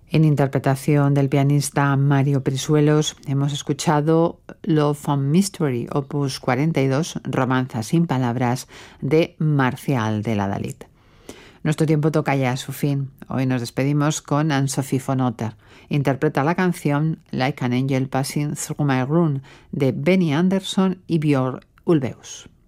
En interpretación del pianista Mario Prisuelos hemos escuchado Love and Mystery, opus 42, Romanza sin palabras, de Marcial de la Dalit. Nuestro tiempo toca ya a su fin. Hoy nos despedimos con Anne-Sophie von Otter. Interpreta la canción Like an Angel Passing Through My Room de Benny Andersson y Björn Ulvaeus.